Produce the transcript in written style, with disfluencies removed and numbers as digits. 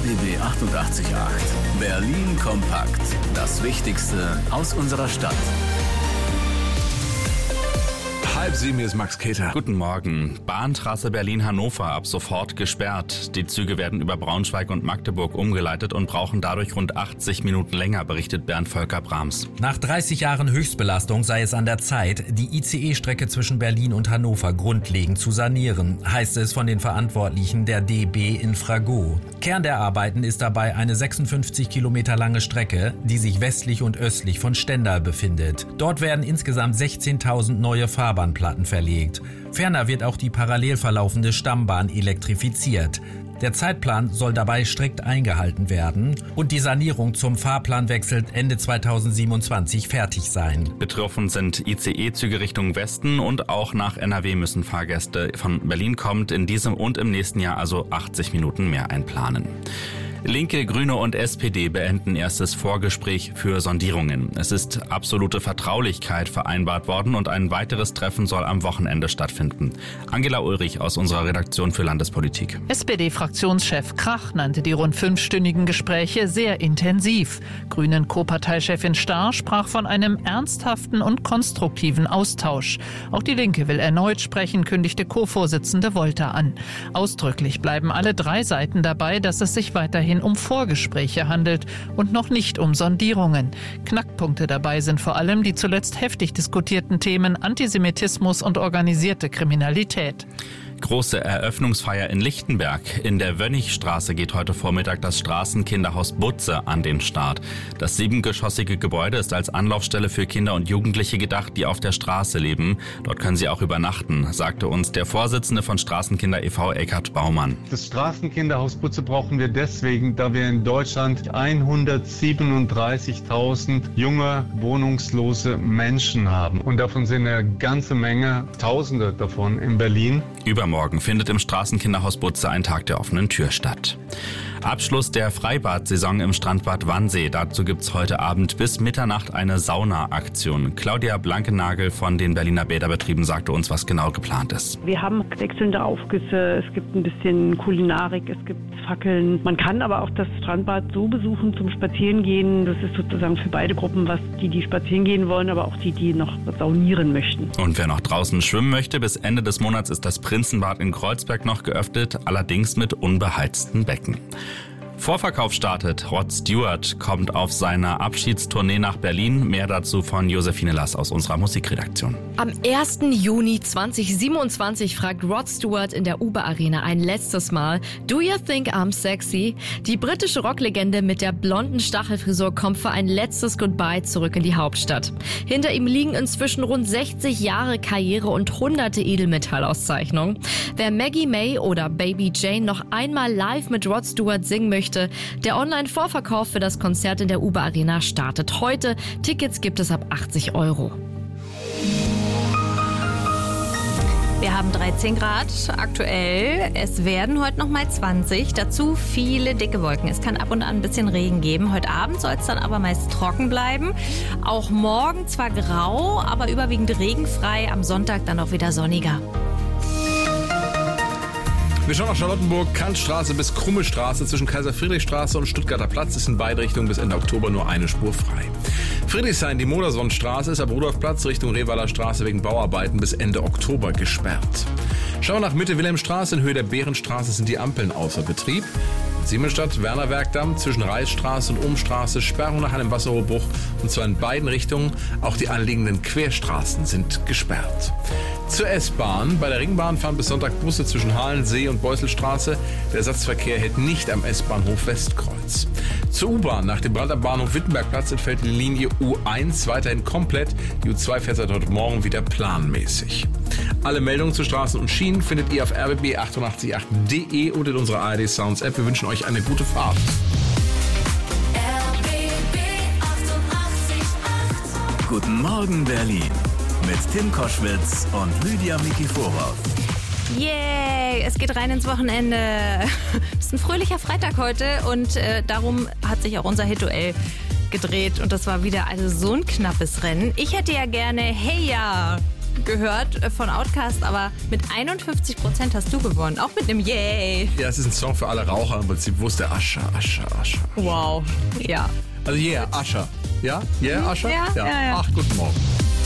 RBB 88.8. Berlin kompakt. Das Wichtigste aus unserer Stadt. 6:30, hier ist Max Keter. Guten Morgen. Bahntrasse Berlin-Hannover ab sofort gesperrt. Die Züge werden über Braunschweig und Magdeburg umgeleitet und brauchen dadurch rund 80 Minuten länger, berichtet Bernd Volker-Brahms. Nach 30 Jahren Höchstbelastung sei es an der Zeit, die ICE-Strecke zwischen Berlin und Hannover grundlegend zu sanieren, heißt es von den Verantwortlichen der DB Infrago. Kern der Arbeiten ist dabei eine 56 Kilometer lange Strecke, die sich westlich und östlich von Stendal befindet. Dort werden insgesamt 16.000 neue Fahrbahnplatten verlegt. Ferner wird auch die parallel verlaufende Stammbahn elektrifiziert. Der Zeitplan soll dabei strikt eingehalten werden und die Sanierung zum Fahrplanwechsel Ende 2027 fertig sein. Betroffen sind ICE-Züge Richtung Westen und auch nach NRW müssen Fahrgäste von Berlin kommend in diesem und im nächsten Jahr also 80 Minuten mehr einplanen. Linke, Grüne und SPD beenden erstes Vorgespräch für Sondierungen. Es ist absolute Vertraulichkeit vereinbart worden und ein weiteres Treffen soll am Wochenende stattfinden. Angela Ulrich aus unserer Redaktion für Landespolitik. SPD-Fraktionschef Krach nannte die rund 5-stündigen Gespräche sehr intensiv. Grünen-Co-Parteichefin Starr sprach von einem ernsthaften und konstruktiven Austausch. Auch die Linke will erneut sprechen, kündigte Co-Vorsitzende Wolter an. Ausdrücklich bleiben alle 3 Seiten dabei, dass es sich weiterhin um Vorgespräche handelt und noch nicht um Sondierungen. Knackpunkte dabei sind vor allem die zuletzt heftig diskutierten Themen Antisemitismus und organisierte Kriminalität. Große Eröffnungsfeier in Lichtenberg. In der Wönnigstraße geht heute Vormittag das Straßenkinderhaus Butze an den Start. Das 7-geschossige Gebäude ist als Anlaufstelle für Kinder und Jugendliche gedacht, die auf der Straße leben. Dort können sie auch übernachten, sagte uns der Vorsitzende von Straßenkinder e.V. Eckhard Baumann. Das Straßenkinderhaus Butze brauchen wir deswegen, da wir in Deutschland 137.000 junge, wohnungslose Menschen haben. Und davon sind eine ganze Menge, Tausende davon in Berlin. Übermorgen findet im Straßenkinderhaus Butze ein Tag der offenen Tür statt. Abschluss der Freibad-Saison im Strandbad Wannsee. Dazu gibt's heute Abend bis Mitternacht eine Sauna-Aktion. Claudia Blankenagel von den Berliner Bäderbetrieben sagte uns, was genau geplant ist. Wir haben wechselnde Aufgüsse, es gibt ein bisschen Kulinarik, es gibt Fackeln. Man kann aber auch das Strandbad so besuchen zum Spazierengehen. Das ist sozusagen für beide Gruppen was, die spazieren gehen wollen, aber auch die noch saunieren möchten. Und wer noch draußen schwimmen möchte, bis Ende des Monats ist das Prinzenbad in Kreuzberg noch geöffnet, allerdings mit unbeheizten Becken. Vorverkauf startet. Rod Stewart kommt auf seiner Abschiedstournee nach Berlin. Mehr dazu von Josephine Lass aus unserer Musikredaktion. Am 1. Juni 2027 fragt Rod Stewart in der Uber Arena ein letztes Mal: Do you think I'm sexy? Die britische Rocklegende mit der blonden Stachelfrisur kommt für ein letztes Goodbye zurück in die Hauptstadt. Hinter ihm liegen inzwischen rund 60 Jahre Karriere und hunderte Edelmetallauszeichnungen. Wer Maggie May oder Baby Jane noch einmal live mit Rod Stewart singen möchte, der Online-Vorverkauf für das Konzert in der Uber Arena startet heute. Tickets gibt es ab 80 €. Wir haben 13 Grad aktuell. Es werden heute noch mal 20. Dazu viele dicke Wolken. Es kann ab und an ein bisschen Regen geben. Heute Abend soll es dann aber meist trocken bleiben. Auch morgen zwar grau, aber überwiegend regenfrei. Am Sonntag dann auch wieder sonniger. Wir schauen nach Charlottenburg. Kantstraße bis Krummelstraße zwischen Kaiser-Friedrich-Straße und Stuttgarter Platz ist in beide Richtungen bis Ende Oktober nur eine Spur frei. Friedrichshain, die Modersonnenstraße ist ab Rudolfplatz Richtung Revaler Straße wegen Bauarbeiten bis Ende Oktober gesperrt. Schauen wir nach Mitte Wilhelmstraße in Höhe der Bärenstraße sind die Ampeln außer Betrieb. Siemensstadt, Wernerwerkdamm zwischen Reichsstraße und Umstraße, Sperrung nach einem Wasserrohrbruch und zwar in beiden Richtungen. Auch die anliegenden Querstraßen sind gesperrt. Zur S-Bahn. Bei der Ringbahn fahren bis Sonntag Busse zwischen Halensee und Beuselstraße. Der Ersatzverkehr hält nicht am S-Bahnhof Westkreuz. Zur U-Bahn. Nach dem Brand am Bahnhof Wittenbergplatz entfällt die Linie U1 weiterhin komplett. Die U2 fährt seit heute Morgen wieder planmäßig. Alle Meldungen zu Straßen und Schienen findet ihr auf rbb888.de und in unserer ARD Sounds App. Wir wünschen euch eine gute Fahrt. RBB 88.8. Guten Morgen Berlin. Mit Tim Koschwitz und Lydia Mikiforov. Yay, es geht rein ins Wochenende. Es ist ein fröhlicher Freitag heute und darum hat sich auch unser Hit-Duell gedreht und das war wieder so ein knappes Rennen. Ich hätte ja gerne Hey Ja gehört von Outkast, aber mit 51% hast du gewonnen. Auch mit einem Yay. Ja, es ist ein Song für alle Raucher im Prinzip. Wo ist der Ascher? Wow, ja. Also Ascher. Ja? Ascher? Ja. Ach, guten Morgen.